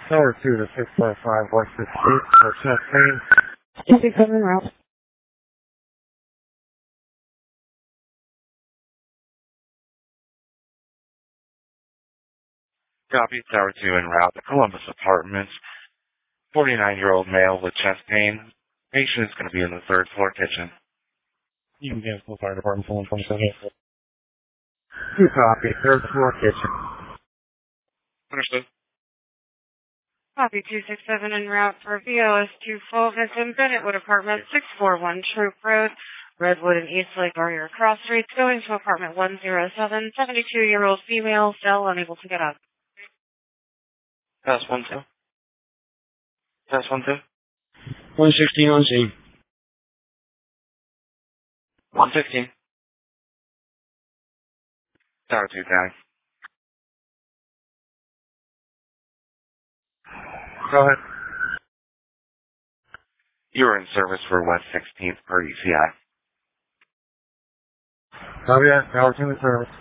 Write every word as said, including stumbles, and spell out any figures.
Tower two to six five five West sixteenth for Chastain. six seven route. Copy, Tower two en route to Columbus Apartments. forty-nine-year-old male with chest pain. Patient is going to be in the third floor kitchen. You can cancel fire department for one twenty-seven. Two copy, third floor kitchen. Understood. Copy two six seven en route for V O S two full victim, Bennettwood Apartment, six four one Troop Road, Redwood and Eastlake are your cross streets, going to apartment one oh seven, seventy-two-year-old female, cell unable to get up. Pass one two. Pass one two. one sixteen on scene. one fifteen. Tower two down. Go ahead. You're in service for West sixteenth per E C I. Copy that, Tower two in service.